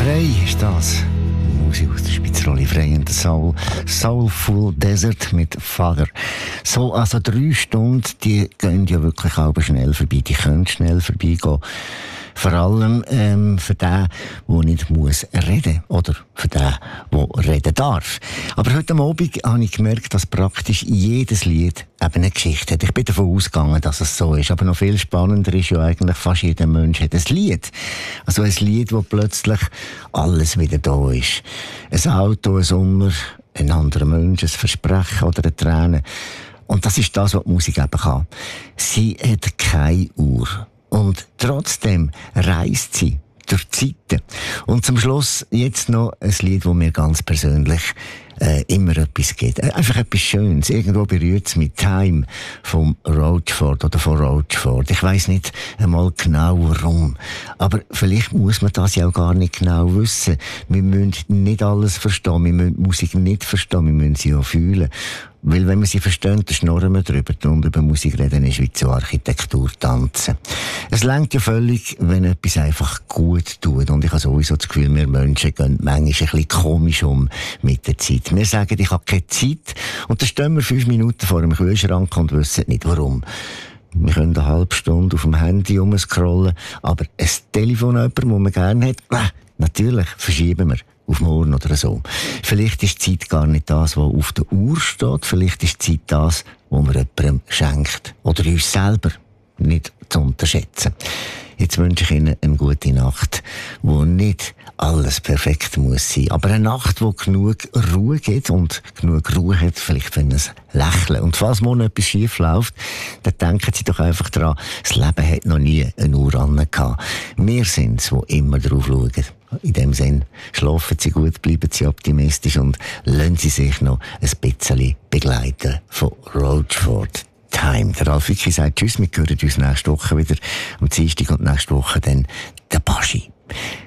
Frey ist das. Musik aus der Spitzrolle Frey und Soul. Soulful Desert mit Father. So, also 3 Stunden, die gehen ja wirklich auch schnell vorbei. Die können schnell vorbeigehen. Vor allem für den, der nicht muss reden oder für den, der reden darf. Aber heute Abend habe ich gemerkt, dass praktisch jedes Lied eben eine Geschichte hat. Ich bin davon ausgegangen, dass es so ist. Aber noch viel spannender ist ja eigentlich, fast jeder Mensch hat ein Lied. Also ein Lied, wo plötzlich alles wieder da ist. Ein Auto, ein Sommer, ein anderer Mensch, ein Versprechen oder eine Träne. Und das ist das, was die Musik eben kann. Sie hat keine Uhr. Und trotzdem reist sie durch die Zeiten. Und zum Schluss jetzt noch ein Lied, das mir ganz persönlich immer etwas gibt. Einfach etwas Schönes. Irgendwo berührt es mit Time vom Roachford oder von Roachford. Ich weiss nicht einmal genau warum. Aber vielleicht muss man das ja auch gar nicht genau wissen. Wir müssen nicht alles verstehen. Wir müssen die Musik nicht verstehen. Wir müssen sie auch fühlen. Weil wenn wir sie verstehen, dann schnurren wir drüber. Und über Musik reden ist wie zur Architektur tanzen. Es reicht ja völlig, wenn etwas einfach gut tut. Und ich habe sowieso das Gefühl, wir Menschen gehen manchmal ein bisschen komisch um mit der Zeit. Wir sagen, ich habe keine Zeit. Und dann stehen wir 5 Minuten vor dem Kühlschrank und wissen nicht warum. Wir können eine halbe Stunde auf dem Handy rumscrollen. Aber ein Telefon, jemand, das man gerne hat, natürlich verschieben wir. Auf morgen oder so. Vielleicht ist die Zeit gar nicht das, was auf der Uhr steht. Vielleicht ist die Zeit das, was man jemandem schenkt. Oder uns selber. Nicht zu unterschätzen. Jetzt wünsche ich Ihnen eine gute Nacht, wo nicht alles perfekt muss sein. Aber eine Nacht, wo genug Ruhe gibt und genug Ruhe hat, vielleicht wenn es lächeln. Und falls morgen etwas schief läuft, dann denken Sie doch einfach daran, das Leben hat noch nie eine Uhr gehabt. Wir sind es, die immer drauf schauen. In dem Sinn, schlafen Sie gut, bleiben Sie optimistisch und lassen Sie sich noch ein bisschen begleiten von Roachford. Time. Der Ralf Wicki sagt Tschüss, wir hören uns nächste Woche wieder am Dienstag und nächste Woche dann der Baschi.